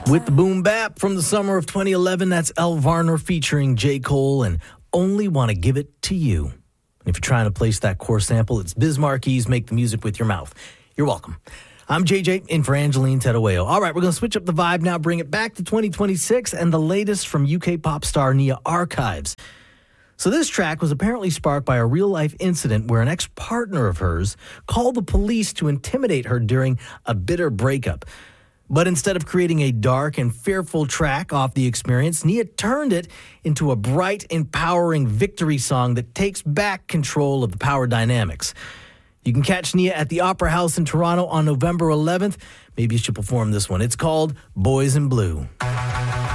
With the boom bap from the summer of 2011, that's Elle Varner featuring J. Cole and Only Want to Give It to You. And if you're trying to place that core sample, it's Biz Marquis' Make the Music with Your Mouth. You're welcome. I'm JJ, in for Angeline Tedoeo. All right, we're going to switch up the vibe now, bring it back to 2026, and the latest from UK pop star Nia Archives. So this track was apparently sparked by a real-life incident where an ex-partner of hers called the police to intimidate her during a bitter breakup. But instead of creating a dark and fearful track off the experience, Nia turned it into a bright, empowering victory song that takes back control of the power dynamics. You can catch Nia at the Opera House in Toronto on November 11th. Maybe she'll perform this one. It's called Boys in Blue.